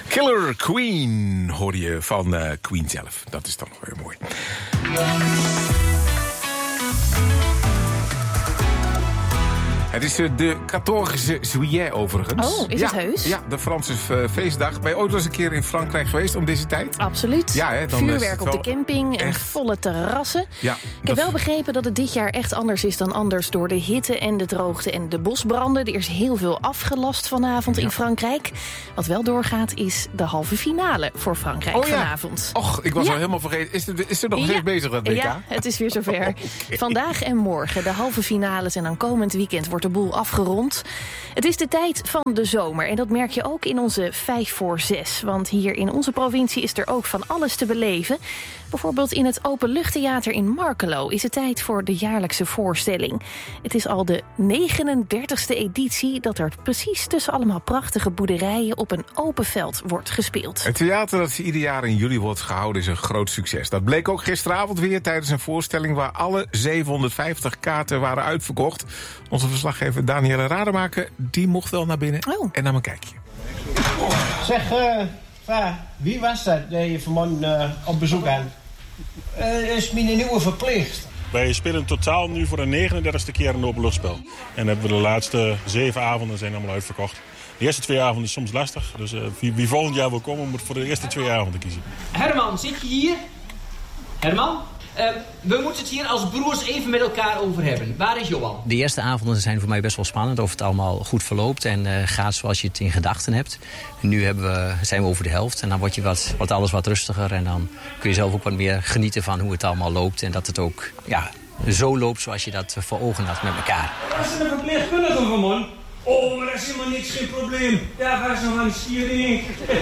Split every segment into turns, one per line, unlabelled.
Killer Queen hoor je van Queen zelf. Dat is dan nog weer mooi. Het is de 14 juillet overigens.
Oh, is het heus?
Ja, de Franse feestdag. Ben je ooit wel eens een keer in Frankrijk geweest om deze tijd?
Absoluut.
Ja, hè, dan
vuurwerk op de camping en volle terrassen.
Ja,
ik heb wel begrepen dat het dit jaar echt anders is dan anders... door de hitte en de droogte en de bosbranden. Er is heel veel afgelast vanavond in Frankrijk. Wat wel doorgaat is de halve finale voor Frankrijk vanavond.
Och, ik was al helemaal vergeten. Is er nog steeds bezig, dat WK?
Ja, het is weer zover. Vandaag en morgen de halve finales en dan komend weekend wordt de boel afgerond. Het is de tijd van de zomer en dat merk je ook in onze 5 voor 6. Want hier in onze provincie is er ook van alles te beleven. Bijvoorbeeld in het Openluchttheater in Markelo is het tijd voor de jaarlijkse voorstelling. Het is al de 39e editie dat er precies tussen allemaal prachtige boerderijen op een open veld wordt gespeeld.
Het theater dat ieder jaar in juli wordt gehouden is een groot succes. Dat bleek ook gisteravond weer tijdens een voorstelling waar alle 750 kaarten waren uitverkocht. Onze verslaggever Danielle Rademaker, die mocht wel naar binnen en nam een kijkje.
Zeg, wie was dat die je vanmorgen op bezoek had? Is mijn nieuwe verplicht.
Wij spelen in totaal nu voor de 39e keer een openluchtspel. En hebben we de laatste 7 avonden zijn allemaal uitverkocht. De eerste 2 avonden is soms lastig. Dus wie volgend jaar wil komen, moet voor de eerste 2 avonden kiezen.
Herman, zit je hier? Herman? We moeten het hier als broers even met elkaar over hebben. Waar is Johan?
De eerste avonden zijn voor mij best wel spannend of het allemaal goed verloopt en gaat zoals je het in gedachten hebt. Nu zijn we over de helft en dan wordt alles wat rustiger en dan kun je zelf ook wat meer genieten van hoe het allemaal loopt. En dat het ook zo loopt zoals je dat voor ogen had met elkaar.
Als ze een verpleegkundige van man. Oh, maar dat is helemaal niks, geen probleem. Ja, ga eens nog aan de stiering.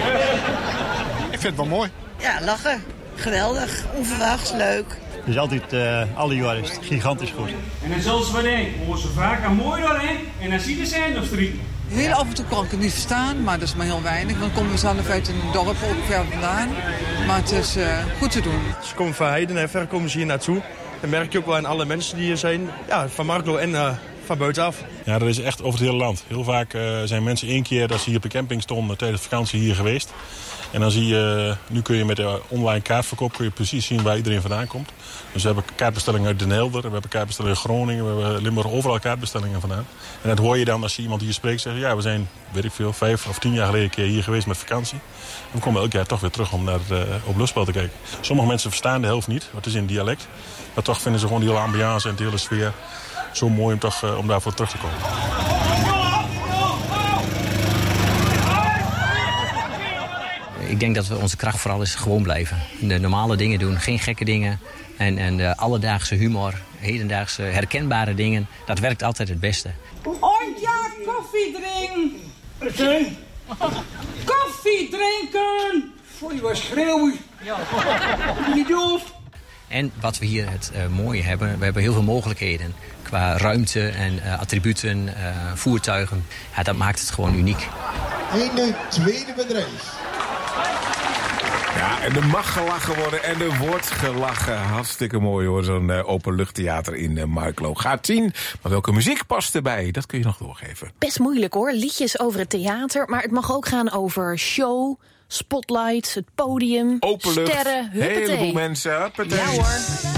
Ik vind het wel mooi.
Ja, lachen. Geweldig. Onverwachts. Leuk.
Het is altijd, alle jaren is het gigantisch goed.
En dan zullen ze wat denken. We ze vaak aan mooi doorheen. En dan zie je de industrie.
Heel af en toe kan ik het niet verstaan, maar dat is maar heel weinig. Dan komen we zelf uit een dorp ook ver vandaan. Maar het is goed te doen.
Ze komen van Heiden en ver komen ze hier naartoe. Dan merk je ook wel aan alle mensen die hier zijn. Ja, van Markelo en van buitenaf.
Ja, dat is echt over het hele land. Heel vaak zijn mensen 1 keer dat ze hier op de camping stonden tijdens de vakantie hier geweest. En dan zie je, nu kun je met de online kaartverkoop kun je precies zien waar iedereen vandaan komt. Dus we hebben kaartbestellingen uit Den Helder, we hebben kaartbestellingen uit Groningen, we hebben Limburg, overal kaartbestellingen vandaan. En dat hoor je dan als je iemand hier spreekt zeggen, ja, we zijn, weet ik veel, 5 of 10 jaar geleden een keer hier geweest met vakantie. En we komen elk jaar toch weer terug om naar het openluchtspel te kijken. Sommige mensen verstaan de helft niet, want het is in dialect. Maar toch vinden ze gewoon die hele ambiance en de hele sfeer zo mooi om daarvoor terug te komen.
Ik denk dat we onze kracht vooral is gewoon blijven. De normale dingen doen, geen gekke dingen. En de alledaagse humor, hedendaagse herkenbare dingen, dat werkt altijd het beste.
En ja, koffie drinken! Koffie drinken!
Voor je was schreeuwen.
Ja. Niet doof.
En wat we hier het mooie hebben, we hebben heel veel mogelijkheden. Qua ruimte en attributen, voertuigen. Ja, dat maakt het gewoon uniek.
In de tweede bedrijf.
Ja, en er mag gelachen worden en er wordt gelachen. Hartstikke mooi hoor, zo'n openluchttheater in Markelo. Gaat zien, maar welke muziek past erbij? Dat kun je nog doorgeven.
Best moeilijk hoor, liedjes over het theater. Maar het mag ook gaan over show, spotlights, het podium,
openlucht,
sterren, huppatee.
Heleboel mensen, huppatee.
Ja hoor.